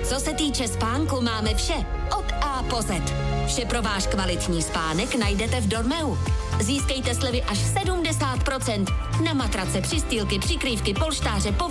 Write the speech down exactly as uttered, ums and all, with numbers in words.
Co se týče spánku, máme vše. Od A po Z. Vše pro váš kvalitní spánek najdete v Dormeu. Získejte slevy až sedmdesát procent na matrace, přistýlky, přikrývky, polštáře,